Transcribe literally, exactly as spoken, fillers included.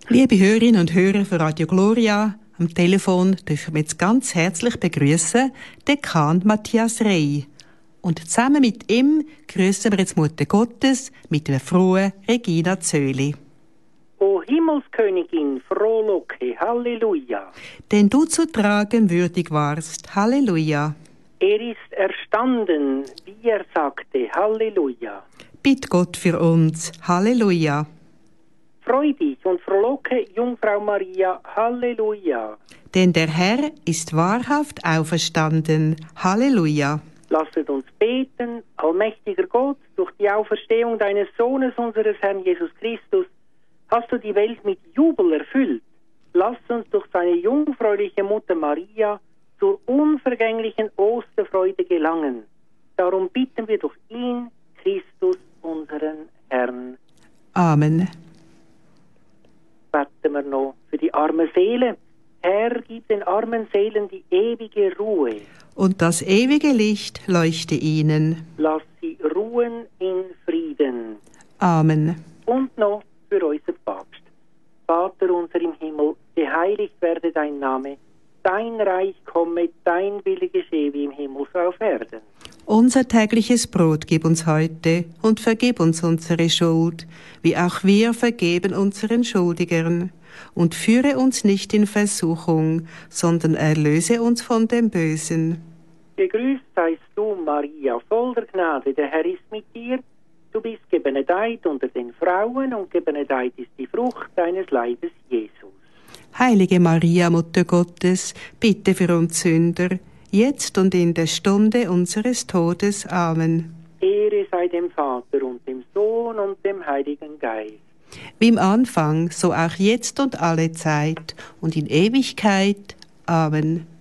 Liebe Hörerinnen und Hörer von Radio Gloria, am Telefon dürfen wir jetzt ganz herzlich begrüßen den Dekan Matthias Rey. Und zusammen mit ihm grüßen wir jetzt Mutter Gottes mit der frohen Regina Zöli. O Himmelskönigin, frohlocke, Halleluja. Den du zu tragen würdig warst, Halleluja. Er ist erstanden, wie er sagte, Halleluja. Bitt Gott für uns, Halleluja. Freu dich und frohlocke, Jungfrau Maria, Halleluja. Denn der Herr ist wahrhaft auferstanden, Halleluja. Lasset uns beten, allmächtiger Gott, durch die Auferstehung deines Sohnes, unseres Herrn Jesus Christus, hast du die Welt mit Jubel erfüllt. Lass uns durch seine jungfräuliche Mutter Maria zur unvergänglichen Osterfreude gelangen. Darum bitten wir durch ihn, Christus, unseren Herrn. Amen. Beten wir noch für die arme Seele. Herr, gib den armen Seelen die ewige Ruhe. Und das ewige Licht leuchte ihnen. Lass sie ruhen in Frieden. Amen. Und noch für unser Papst. Vater unser im Himmel, geheiligt werde dein Name. Dein Reich komme, dein Wille geschehe wie im Himmel so auf Erden. Unser tägliches Brot gib uns heute und vergib uns unsere Schuld, wie auch wir vergeben unseren Schuldigern. Und führe uns nicht in Versuchung, sondern erlöse uns von dem Bösen. Gegrüßt seist du, Maria, voll der Gnade, der Herr ist mit dir. Du bist gebenedeit unter den Frauen und gebenedeit ist die Frucht deines Leibes, Jesus. Heilige Maria, Mutter Gottes, bitte für uns Sünder, jetzt und in der Stunde unseres Todes. Amen. Ehre sei dem Vater und dem Sohn und dem Heiligen Geist. Wie im Anfang, so auch jetzt und alle Zeit und in Ewigkeit. Amen.